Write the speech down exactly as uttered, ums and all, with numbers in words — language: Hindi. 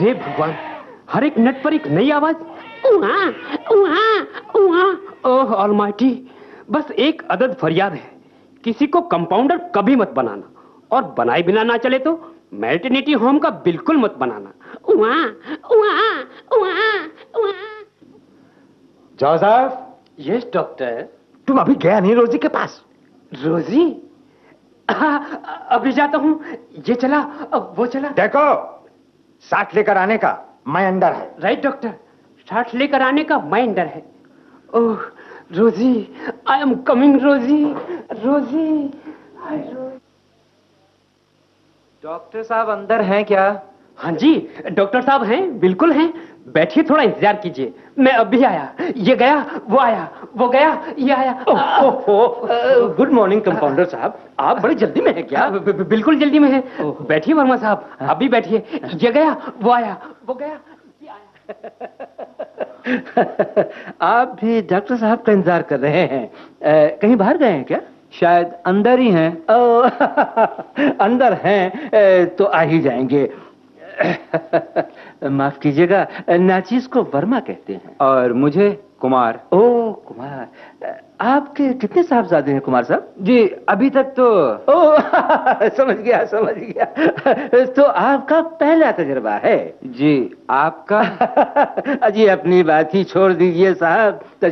हे भगवान, हर एक नट पर एक नई आवाज। उहा, उहा, उहा। ओह ऑलमाइटी, बस एक अदद फरियाद है, किसी को कंपाउंडर कभी मत बनाना, और बनाए बिना ना चले तो मैटरनिटी होम का बिल्कुल मत बनाना। उहा, उहा, उहा, उहा। जोसेफ। Yes doctor. तुम अभी गया नहीं रोजी के पास? रोजी? हाँ, अभी जाता हूँ। ये चला, अब वो चला। देखो, साथ लेकर आने का मैं अंदर है। राइट डॉक्टर, साथ लेकर आने का मैं अंदर है। ओह रोजी, आई एम कमिंग रोजी, रोजी, हाय रोजी। डॉक्टर साहब अंदर हैं क्या? हाँ जी, डॉक्टर साहब हैं, बिल्कुल हैं। बैठिए, थोड़ा इंतजार कीजिए, मैं अभी आया। ये गया, वो आया, वो गया, ये आया। ओहो, गुड मॉर्निंग कंपाउंडर साहब, आप बड़ी जल्दी में हैं क्या? बिल्कुल जल्दी में है। बैठिए वर्मा साहब, अभी बैठिए। ये गया, वो आया, वो गया, ये आया। आप भी डॉक्टर साहब का इंतजार कर रहे हैं? आ, कहीं बाहर गए हैं क्या? शायद अंदर ही हैं। ओ, अंदर हैं तो आ ही जाएंगे। माफ कीजिएगा, नाचीज को वर्मा कहते हैं और मुझे कुमार। ओ कुमार, आपके कितने साहबजादे हैं कुमार साहब? जी अभी तक तो। ओ समझ गया समझ गया, तो आपका पहला तजुर्बा है? जी आपका? जी अपनी बात ही छोड़ दीजिए साहब।